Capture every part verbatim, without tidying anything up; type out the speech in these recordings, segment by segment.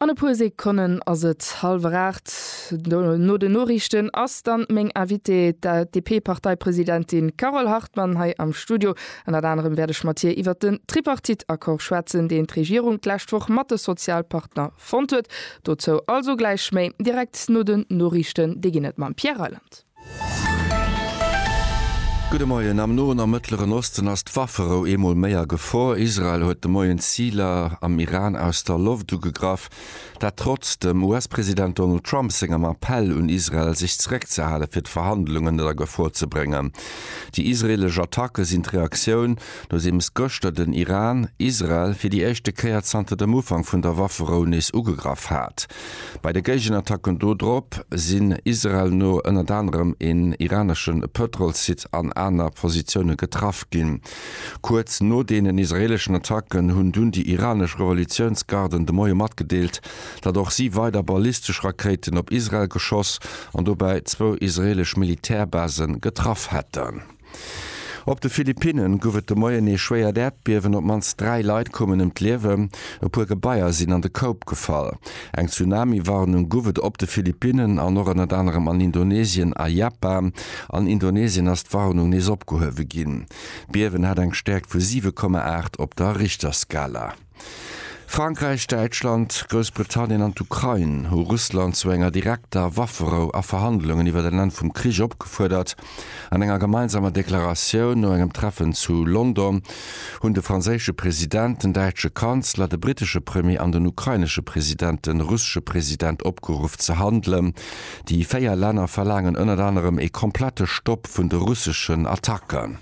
An e puer Sekunden ass et halveracht no de Norrichten ass dann még Invité der D P-Parteipräsidentin Carol Hartmann hai am Studio. An der anderem werdech mat hier iwwer den Tripartit-Akkor schwätzen, den d'Regierung gläichtwoch mat de Sozialpartner fond huet. Dozo also gleich méi direkt no den Norrichten deginnet man Pierre Island. Gute Morgen. Am Norden am Mittleren Osten as Waffero emol méier Gefahr. Israel huet de moien Zieler am Iran aus der Luft ugegraf, dat trotz dem U S-Präsident Donald Trump segem Appell un Israel sich zurückzuhalen fir Verhandlungen der Gefahr zu bringen. Die israelische Attacke sind Reaktion, dass ims Göster den Iran Israel fir die echte Kreazante dem Ufang vun der Wafferonis ugegraf hat. Bei der Gegenattacken dodrop sind Israel no ënner anderem in iranischen Petrolsitz an einer Positionen getraf gin. Kurz no denen israelischen Attacken hunn dun die iranische Revolutionsgarden de Moie mat gedeelt, dat doch sie weiter ballistisch Raketen op Israel geschoss an dobei zwo israelisch Militärbasen getraf hätten. Op de Philippinen gouft de Moien e schwéier Erdbeben op mans drei Leiit kommen em d'Lewe, e puer Gebaier sinn an de Koop gefall. Eng Tsunami waren um gouft op de Philippinen an noch an anderem an Indonesien a Japan, an Indonesien as d'Warnung nees opgehowe ginn. Biewen hat eng Stärk vu sieben Komma acht op der Richterskala. Frankreich, Deutschland, Großbritannien und Ukraine ho Russland zu enger direkter Waffero a Verhandlungen iwwer den Land vum Krieg opgefordert. An enger gemeinsamer Deklaration no engem Treffen zu London hunn de franzésche Präsident, den deutsche Kanzler, de britische Premier an den ukrainische Präsident, den russische Präsident opgerufen zu handeln. Die Féier Länder verlangen ënner anderem e komplette Stopp vun de russischen Attacken.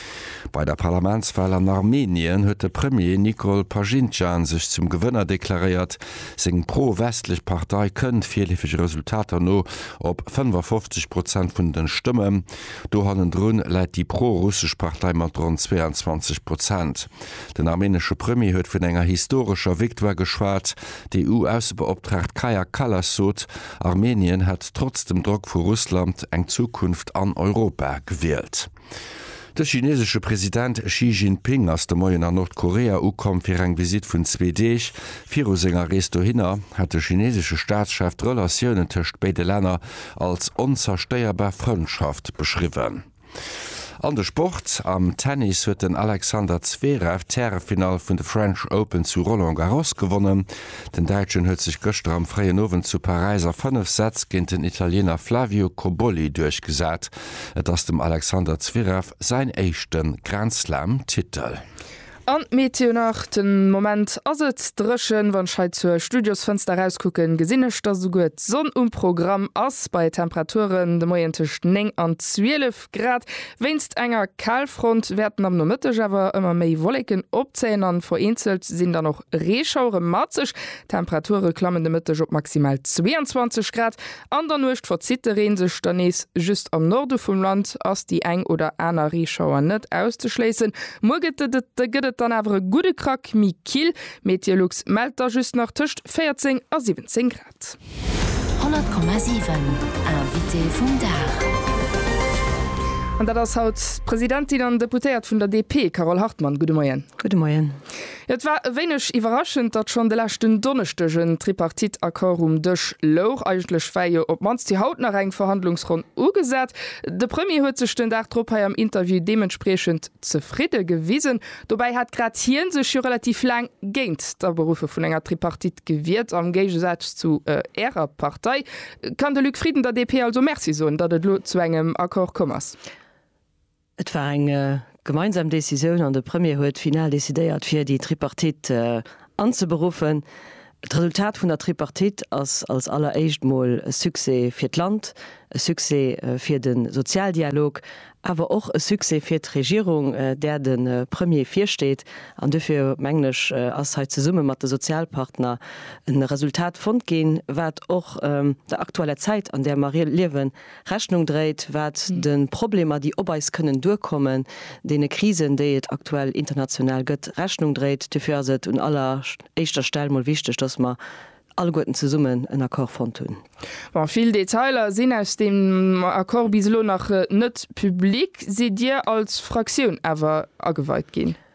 Bei der Parlamentswahl an Armenien huet der Premier Nikol Pashinyan sich zum Gewinner deklariert. Seng pro-westlich Partei kënnt vielhifige Resultate no op fünfundfünfzig Prozent vun den Stimmen. Do hannen Drun läit die pro-russsisch Partei mat rund zweiundzwanzig Prozent. Den armenische Premier huet vun enger historischer Viktor geschwart. Die E U-Außenbeauftragte Kaja Kallas sot, Armenien hat trotz dem Druck vor Russland eng Zukunft an Europa gewählt. Der chinesische Präsident Xi Jinping aus der Moien an Nordkorea ukom fir eng Visit vun zwei Deeg. Viro Sänger Resto hinner hat de chinesische Staatschef Relationioen tëcht beide Länder als unzersteierbar Freundschaft beschriwen. An der Sport am Tennis huet den Alexander Zverev Terrefinal vun de French Open zu Roland Garros gewonnen. Den Deitschen huet sich gëster am freien Owen zu Pariser fünf Sätz ginint den Italiener Flavio Cobolli durchgesat, et ass dem Alexander Zverev sein échten Grand Slam-Titel. An Meteo nach den Moment ass et dreschen, wann scheit zur Studiosfenster rauskucken, gesinnech dat so gut Sonn um Programm ass bei Temperaturen de moientecht neng an zwölf Grad. Wennst enger Kalfront werden am no Mëtteg awer ëmmer méi Wolleken opzäen an vereinzelt sinn da noch Reeschaure matzeg. Temperature klammen de Mëtteg op maximal zweiundzwanzig Grad. An der Nucht verzittereen sech danees just am Norde vum Land ass die eng oder einer Reeschauer net auszuschleessen. Moget de gëtt dann awer gute Krack mi Kiel. Meteorlux melder just nach Tëcht vierzehn a siebzehn Grad. hundert Komma sieben Invité vum Dach. Und dat ass haut Präsidentin an Deputéiert vun der D P Carol Hartmann. Gute Morgen. Gute Morgen. Et war wenigch iwraschend, dat schon de lachten Donnerstegen Tripartit-Akkor um dech Loch eigentlech Féie op mans die Haut nach eng Verhandlungsrund ugesät. De Premier huet sech den Dachtrop am Interview dementsprechend zufriede gewiesen. Dobei hat grad hien sech relativ lang géint der Berufe vun enger Tripartit gewirrt am Gegensatz zu äh, Ärer Partei. Kann de Lüg Frieden der D P also Merci so, dat et lo zu engem Akkor kommers. Et war eng äh, gemeinsam Decision an der Premier huet final desideiert fir die Tripartit äh, anzuberufen. Das Resultat vun der Tripartit ass als alleréischtmol Suse fir d Land, Suse äh, fir den Sozialdialog, aber auch e Suse fir d' Regierung, äh, der den äh, Premier firsteet, an dëfir menglech äh, assheit ze Summe mat de Sozialpartner ein Resultat fond gin, wat och ähm, der aktuelle Zeit, an der Marie Liwen Rechnung dreht, wat mhm. den Probleme, die obeis können durchkommen, de Krisen, de et aktuell international gëtt Rechnung dreht, defir se und aller eischter Stelle mal wichtig, dass man alle Guten zu summen en Akkor von tun. Bon, viel Detailer sinn aus dem Akkor bislo nach äh, net publik, se dir als Fraktion ewer aweit gehen.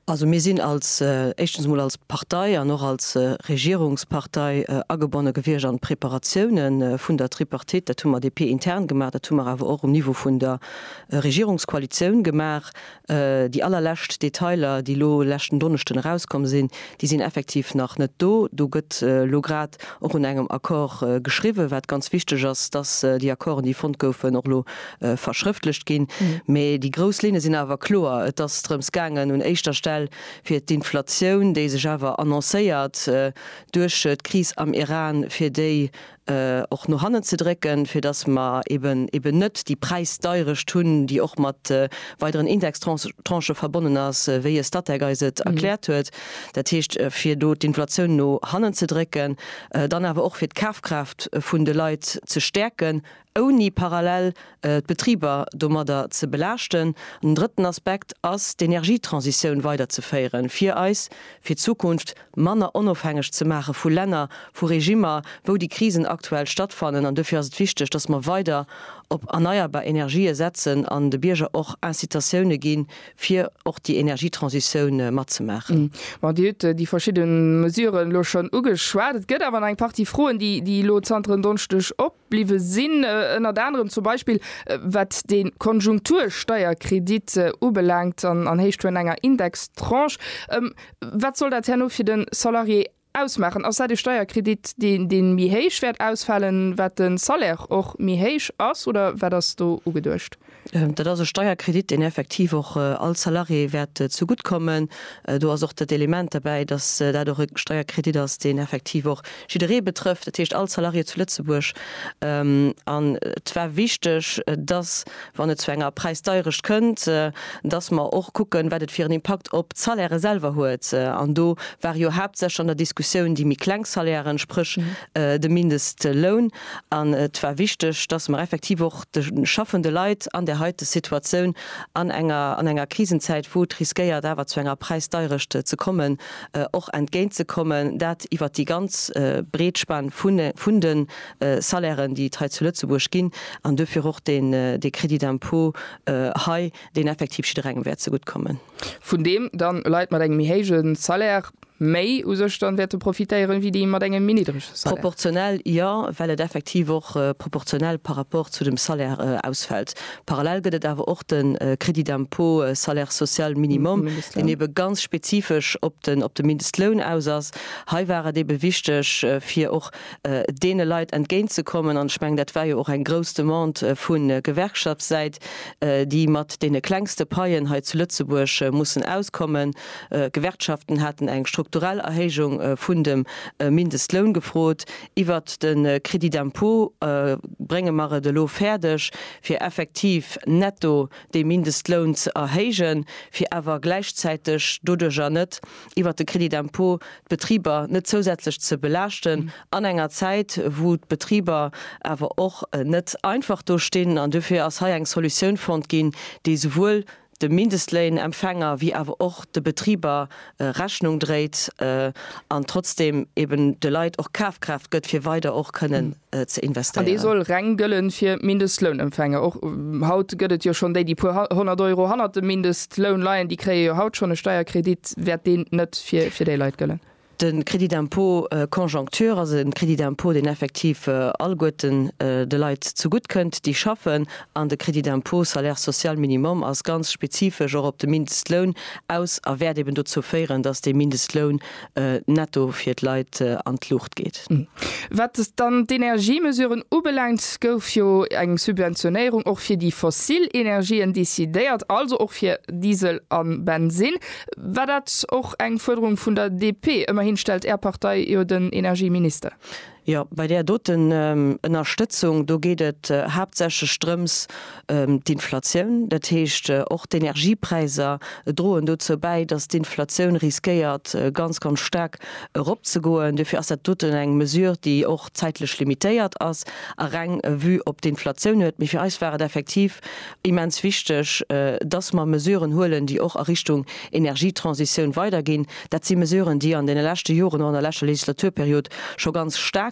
Also mir sinn als äh, echtensmol als Partei an noch als äh, Regierungspartei äh, agebonne gewir an Präparationen äh, vun der Tripartit, dat tummer D P intern gemacht, dat tummer awer auch um Niveau vun der äh, Regierungskoalition gemacht, äh, die allerlächt Detailer, die lo lächten Donnechten rauskommen sinn, die sind effektiv nach net do. Du gëtt äh, lograt auch un engem Akkor äh, geschriwe, wat ganz wichtig ass, dass äh, die Akkoren die Fond goufen noch lo äh, verschriftlicht gin. Me mhm. die Groslinne sind awer klo, dat strms gangen und eichter Stelle fir d'Inflationun, déi se Java annoncéiert äh, duch d Kris am Iran fir déi äh, auch no hannen ze drecken, fir dats ma eben eben net die Preisdeurech tunn, die och mat äh, weiteren Indextranche verbonnen ass, äh, wéi Stadtgeiset mhm. erklärt huet. Dat hicht äh, fir do d'Inflationun no hannen ze drecken, äh, dann awer och fir d Kafkraft vun de Leiit ze stärken, oni parallel äh, Betrieber dommerder ze belächten. Den dritten Aspekt ass d'Energietransiioun weiter ze féieren. Vier Eis fir Zukunft Manner onofhängig ze mache vu Länner, vu Regimer, wo die Krisen aktuell stattfannen, an dafür ist wichtig, dass man weiter op erneuerbar Energie setzen, an de Bierger och Incitationune gin fir och die Energietransiioun mat ze machen. Mm. Die, die verschiedenen mesureuren lo schon ugeschwadet gëtt, aber eng paar die frohen, die die Lozentren donstech opbliewe sinn ënner äh, anderem zum Beispiel äh, wat den Konjunktursteuerkredit äh, ubelangt an an hecht enger Indextranche. Ähm, wat soll dat no fir den Salarié ausmachen aus der Steuerkredit den den mihéichwert ausfallen, wat den Salär och mihéich ass oder wer das du ugedurcht? Ähm, dat Steuerkredit den effektiv auch äh, als Salariewert äh, zu gut kommen. Äh, du hast auch das Element dabei, dass äh, dadurch Steuerkredit das den effektiv auch Schidere betrifft. Das heißt, als Salarie zu Lützeburg ähm, an äh, zwar wichtig, äh, dass wann et zwnger preisdeurisch könnt, äh, dass man auch gucken, werdet für den Impact op Saläre selber huet. Äh, an du war jo habt schon der Diskussion, die mit Klangsalären sprich mhm. äh, de Mindestlohn an äh, zwar wichtig, dass man effektiv auch de schaffende Leid an der heute Situation an enger an enger Krisenzeit wo riskiert da war zu enger preisdeurischchte zu kommen äh, auch entgehen zu kommen dat iwwer die ganz äh, Bretspann funden äh, Salären die drei zu Lützeburg gin an dafür auch den äh, de Kreditempo äh, high den effektiv Wert zu gut kommen von dem dann leit man eng Salär méi Ustand profitieren wie die immer engem minidrich proportionell ja, weil het effektiv auch äh, proportionell par rapport zu dem Salär äh, ausfällt. Parallel gëtt awer och den äh, Kreditempo äh, Salär sozial Minimum den ebe ganz spezifisch op den op dem Mindestlohn aus ass. Hei wäre de bewichtech äh, fir och äh, dee Leiit entgéint ze kommen an schmeng dat wari auch ein gros Demand äh, vun äh, Gewerkschaft seit, äh, die mat de klengste Paien he zu Lützeburg äh, mussssen auskommen. Äh, Gewerkschaften hatten eng Struktur strukturelle Erhechung äh, vun dem äh, Mindestlohn gefrot, iwwer den äh, Kreditempo äh, bringe mare de lo fertigch fir effektiv netto de Mindestlohn ze erhegen, fir awer gleichzeitig dodeger net iwwer de Kreditempo Betrieber net zusätzlich ze belaschten mhm. an enger Zeit, wo d Betrieber awer och äh, net einfach durchstehen an dufir as ha eng Solutionfond gin, die sowohl de Mindestlohnempfänger wie aber auch de Betrieber äh, Rechnung dreht äh, an trotzdem eben de Leid auch Kaufkraft gött für weiter auch können äh, zu investieren. Und die soll reingöllen für Mindestlohnempfänger auch haut göttet ja schon die, die hundert Euro hundert Mindestlohn leihen, die kriegen ja haut schon einen Steuerkredit, wird den nicht für, für die Leute göllen. Den Kreditempo äh, Konjunktur also den Kreditempo den effektiv äh, allgoten äh, de Leiit zu gut könnt, die schaffen an de Kreditempo Salär sozial Minimum als ganz spezifisch auch op de Mindestlohn aus erwer eben dazu feieren, dass der Mindestlohn äh, netto fir Leiit äh, an Luft geht. Mhm. Wat es dann d Energiemesuren ubelangt gouf jo eng Subventionierung auch fir die Fossilenergien desideiert, also auch fir Diesel an Benzin, war dat auch eng Forderung vun der D P immer hinstellt er Partei über den Energieminister. Ja, bei der doten ähm, Unterstützung do gehtt äh, hauptsächlich Ströms ähm, die Inflation, dat heißt äh, auch die Energiepreise äh, drohen dazu bei, dass die Inflation riskiert äh, ganz ganz stark herabzugehen. Dafür ist das doten eng Mesure, die auch zeitlich limitiert ist, rein äh, wie ob die Inflation hört. Mir für uns wäre effektiv immens wichtig, äh, dass man Mesuren holen, die auch in Richtung Energietransition weitergehen. Das sind Mesuren, die an den letzten Jahren oder in der letzten Legislaturperiode schon ganz stark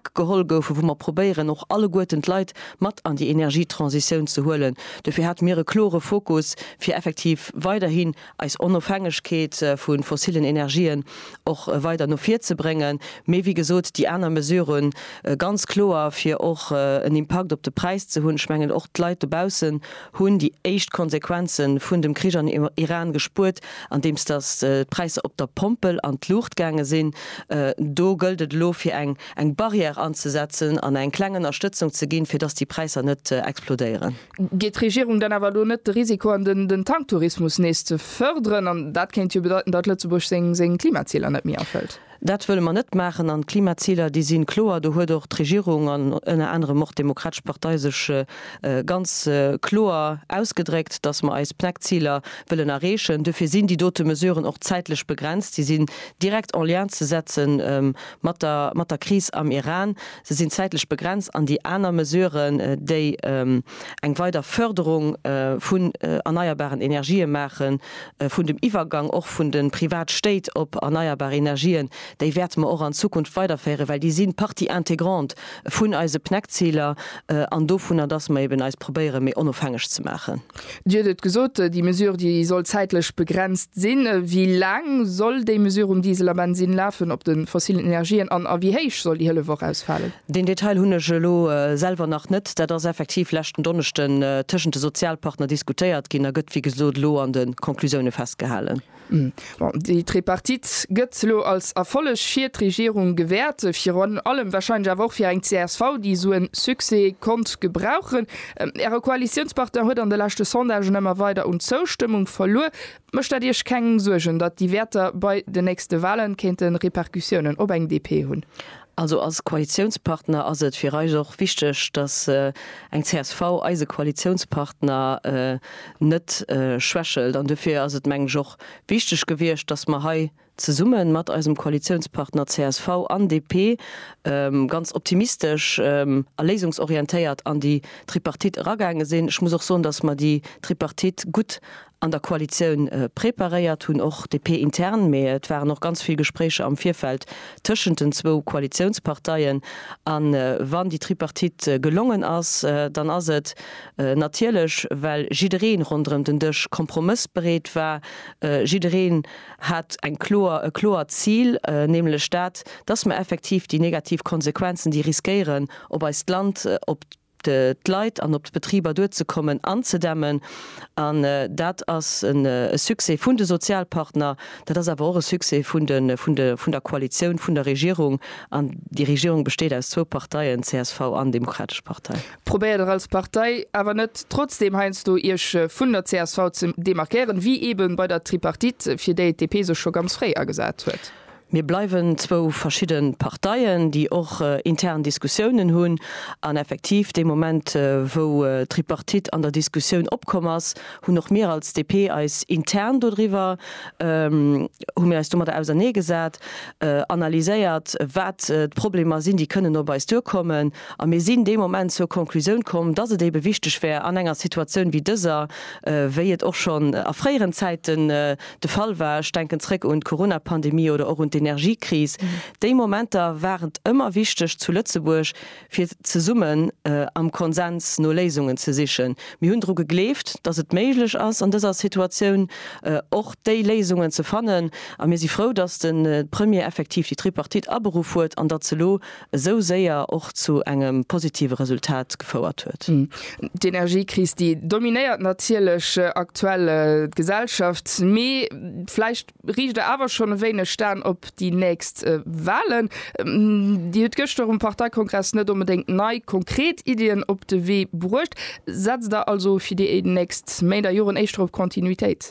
Park geholl goufe, wo man probieren noch alle guten Leiit mat an die Energietransition zu holen. Dafür hat mir chlore Fokus für effektiv weiterhin als Unabhängigkeit äh, von fossilen Energien auch äh, weiter noch vier zu bringen. Mehr wie gesagt, die anderen Mesuren äh, ganz klar für auch äh, einen Impact auf den Preis zu holen, schmengen auch die Leute draußen hun die echt Konsequenzen von dem Krieg an Iran gespürt, an dem das äh, Preise auf der Pompel an die Luftgänge sind. Äh, do gildet lo für eng eng Barriere anzusetzen, an eine kleine Unterstützung zu gehen, für dass die Preise nicht äh, explodieren. Geht Regierung dann aber nicht Risiko an den, den Tanktourismus nächste zu fördern, und das kennt ihr bedeuten, dass Lützeburg seine Klimaziele nicht mehr erfüllt? Dat will man net machen an Klimazieler, die sind klar, du huet doch Regierung an eine andere mocht demokratisch parteische äh, ganz äh, klar ausgedreckt, dass man als Pneckzieler willen errechen. Dafür sind die dote Mesuren auch zeitlich begrenzt. Die sind direkt en Lien zu setzen ähm, mit der, mit der Krise am Iran. Sie sind zeitlich begrenzt an die anderen Mesuren, äh, die ähm, eng weiter Förderung äh, von äh, erneuerbaren Energien machen, äh, von dem Übergang auch von den Privatstädten op erneuerbare Energien. Die werden wir auch in Zukunft weiterführen, weil die sind Partie integrant von unseren Pneckzieler äh, an davon, dass wir eben als probieren, mehr unabhängig zu machen. Du hast gesagt, die Mesure die soll zeitlich begrenzt sein. Wie lang soll die Mesure um diese Sinn laufen, ob den fossilen Energien an wie hoch soll die hele Woche ausfallen? Den Detail habe ich äh, selber noch nicht, da das effektiv letzten Donnerstag äh, zwischen den Sozialpartnern diskutiert gehen, da wird wie gesagt lo an den Konklusionen festgehalten. Mm. Bon, die Tripartit gëtt lo als erfollech vier Regierung gewährt, fir an allem wahrscheinlich auch fir eng C S V, die so en Suse kont gebrauchen. Ähm, Äre Koalitionspartner huet an de lachte Sondagen immer weiter und Zustimmung verlor. Mcht dat Dich kengen sugen, dat die Werte bei de nächste Wahlen kenten Reperkussionen op eng D P hunn. Also als Koalitionspartner as het fir auch wichtig, dass äh, eng C S V als Koalitionspartner äh, net äh, schwächelt. Und dafür as het meng joch wichtig gewircht, dass man hai zu summen mat als Koalitionspartner C S V an D P ähm, ganz optimistisch ähm, erlesungsorientiert an die Tripartit ragänge sehen. Ich muss auch so, dass man die Tripartit gut an der Koalition äh, präpariert tun auch D P intern mehr. Es waren noch ganz viele Gespräche am Vierfeld zwischen den zwei Koalitionsparteien an äh, wann die Tripartit äh, gelungen ist, äh, dann ist es äh, natürlich, weil Jiderin rund um den Tisch Kompromiss berät war. Äh, Jiderin hat ein klar, ein klar Ziel, äh, nämlich Staat, dass man effektiv die Negativkonsequenzen, die riskieren, ob als Land, äh, ob Leiit an op d Betrieber durchzukommen anzudämmen an äh, dat as een äh, Suse vun de Sozialpartner, dat as awer Suse vun der Koalition vun der Regierung an die Regierung besteht aus zwei Parteien C S V an Demokratisch Partei. Probiert als Partei aber net trotzdem heinst du ihr vun der C S V zu demarkieren, wie eben bei der Tripartit fir D T P so schon ganz frei gesagt huet. Wir bleiben zwei verschiedene Parteien, die auch äh, intern Diskussionen haben. An effektiv dem Moment, äh, wo äh, Tripartit an der Diskussion abkommt, haben noch mehr als D P als intern darüber, ähm, haben wir als Dummer der Außer gesagt, äh, analysiert, was äh, Probleme sind, die können noch bei uns durchkommen. Und wir sind in dem Moment zur Konklusion kommen, dass es eben wichtig wäre, an einer Situation wie dieser, äh, wie es auch schon äh, auf früheren Zeiten äh, der Fall war, ich denke zurück und Corona-Pandemie oder auch und Energiekrise. Mhm. Die Momente waren immer wichtig zu Lützeburg für zu summen äh, am Konsens nur Lesungen zu sichern. Wir haben darüber gelebt, dass es möglich ist, an dieser Situation äh, auch die Lesungen zu finden. Und wir sind froh, dass den äh, Premier effektiv die Tripartit abberufen wird und dazu so sehr auch zu einem positiven Resultat gefordert wird. Mhm. Die Energiekrise, die dominiert natürlich äh, aktuelle Gesellschaft. Mehr, vielleicht riecht er aber schon ein wenig Stern, ob die nächst äh, Wahlen ähm, die gestern im Parteikongress nicht unbedingt neu konkret Ideen op de we brucht, setzt da also für die nächst Mäder Joren echt op Kontinuität.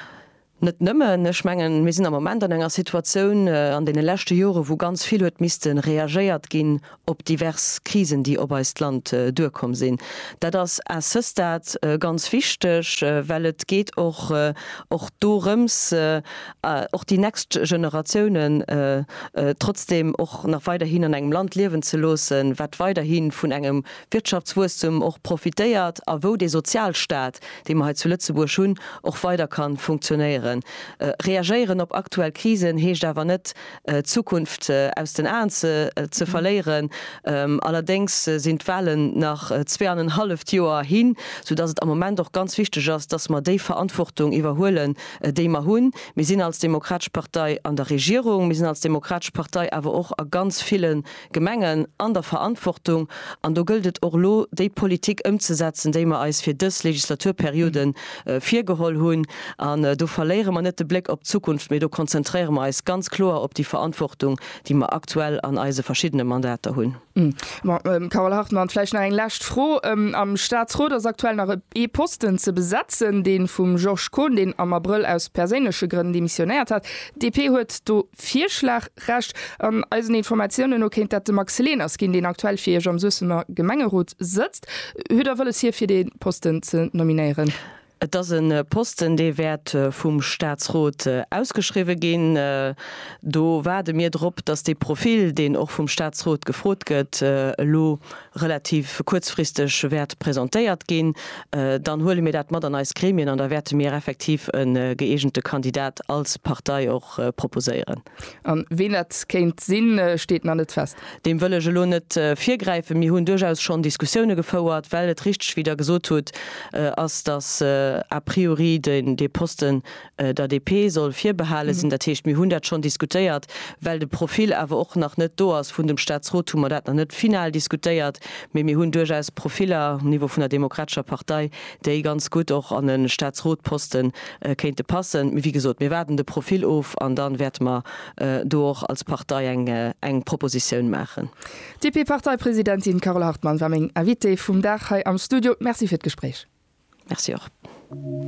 Net nëmmen schmengen wir sind am moment an enger Situation äh, an den letzten Jahren, wo ganz viel Misten reagiert gin op divers Krisen, die op als Land äh, durchkommen sind. Da das assistat äh, ganz wichtig, äh, weil es geht auch äh, auch dorums äh, auch die nächsten Generationen äh, äh, trotzdem auch nach weiterhin an engem Land leben zu lassen, wat weiterhin von engem Wirtschaftswachstum auch profitiert, a wo der Sozialstaat, den man halt zu Lützeburg schon auch weiter kann funktionieren. verlieren. Äh, reagieren op aktuell Krisen hecht awer net äh, Zukunft äh, aus den Ernze äh, zu verlieren. Ähm, allerdings äh, sind Wellen nach äh, zweieinhalb Joer hin, so dass es am Moment doch ganz wichtig ist, dass man die Verantwortung überholen, äh, die wir hun. Wir sind als Demokratische Partei an der Regierung, wir sind als Demokratische Partei aber auch an ganz vielen Gemengen an der Verantwortung. Und da gilt es auch lo, die Politik umzusetzen, die wir als für das Legislaturperioden äh, vier geholt haben. Und äh, da verlieren wir nicht den Blick auf die Zukunft, aber da konzentrieren wir uns ganz klar auf die Verantwortung, die wir aktuell an unsere verschiedenen Mandate haben. Mhm. Ähm, Carol Hartmann, vielleicht noch ein Last froh, ähm, am Staatsrat das aktuell nach E-Posten zu besetzen, den vom George Kohn, den am April aus persönlichen Gründen demissioniert hat. D P hat do vier Schlag recht an also Informationen okay, dass Max Lenas gegen den aktuell vier am Süssener Gemengerot sitzt. Hüder will es hier für den Posten zu nominieren. Das sind äh, Posten, die werd äh, vom Staatsrat äh, ausgeschrieben gehen. Äh, do werde mir drauf, dass die Profil, den auch vom Staatsrat gefragt wird, äh, lo relativ kurzfristig werd präsentiert gehen. Äh, dann hole mir das mal dann als Gremien und da werde mir effektiv ein äh, geeignete Kandidat als Partei auch äh, proposieren. Und wen das kennt Sinn, äh, steht noch nicht fest. Dem will ich lo nicht äh, viergreifen. Wir haben durchaus schon Diskussionen gefordert, weil es richtig wieder gesagt hat, äh, als das äh, a priori den de Posten äh, der D P soll vier behalen sind, mhm. Dat heißt, mir hundert schon diskutiert, weil de Profil aber auch noch net do aus vun dem Staatsrat dat net final diskutiert, mir mir hun durchaus Profiler Niveau von der Demokratischer Partei, der ganz gut auch an den Staatsratposten äh, könnte passen. Wie gesagt, wir werden de Profil auf an dann werd man äh, durch als Partei eng äh, eng Proposition machen. D P-Parteipräsidentin Carol Hartmann war eng Invité vum Dach am Studio. Merci für das Gespräch. Merci auch.